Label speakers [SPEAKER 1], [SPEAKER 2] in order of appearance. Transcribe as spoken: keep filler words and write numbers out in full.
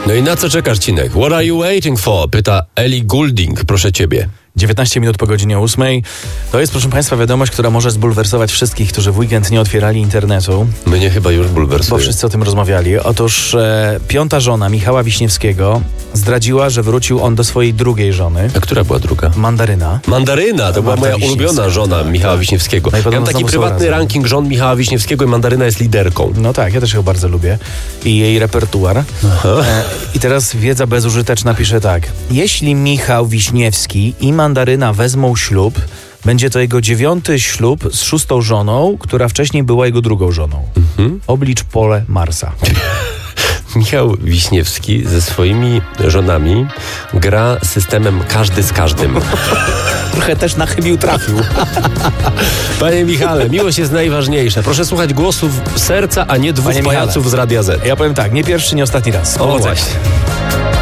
[SPEAKER 1] No i na co czekasz, Cinek? What are you waiting for? Pyta Ellie Goulding, proszę ciebie.
[SPEAKER 2] dziewiętnaście minut po godzinie ósmej. To jest, proszę Państwa, wiadomość, która może zbulwersować wszystkich, którzy w weekend nie otwierali internetu.
[SPEAKER 1] Mnie chyba już bulwersuje.
[SPEAKER 2] Bo wszyscy o tym rozmawiali. Otóż e, piąta żona Michała Wiśniewskiego zdradziła, że wrócił on do swojej drugiej żony.
[SPEAKER 1] A która była druga?
[SPEAKER 2] Mandaryna.
[SPEAKER 1] Mandaryna, to była
[SPEAKER 2] Marta
[SPEAKER 1] moja
[SPEAKER 2] Wiśniewska.
[SPEAKER 1] ulubiona żona Michała Wiśniewskiego.
[SPEAKER 2] No i
[SPEAKER 1] Ja
[SPEAKER 2] podobno
[SPEAKER 1] mam taki
[SPEAKER 2] znowu są
[SPEAKER 1] prywatny
[SPEAKER 2] razem.
[SPEAKER 1] ranking żon Michała Wiśniewskiego i Mandaryna jest liderką.
[SPEAKER 2] No tak, ja też ją bardzo lubię. I jej repertuar. E, I teraz wiedza bezużyteczna pisze tak. Jeśli Michał Wiśniewski i Mandaryna wezmą ślub, będzie to jego dziewiąty ślub z szóstą żoną, która wcześniej była jego drugą żoną. Mhm. Oblicz pole Marsa.
[SPEAKER 1] Michał Wiśniewski ze swoimi żonami gra systemem każdy z każdym.
[SPEAKER 2] Trochę też na chybił trafił.
[SPEAKER 1] Panie Michale, miłość jest najważniejsza. Proszę słuchać głosów serca, a nie dwóch
[SPEAKER 2] Panie
[SPEAKER 1] pajaców
[SPEAKER 2] Michale,
[SPEAKER 1] z Radia Z.
[SPEAKER 2] Ja powiem tak, nie pierwszy, nie ostatni raz.
[SPEAKER 1] O
[SPEAKER 2] Powodzenia.
[SPEAKER 1] właśnie.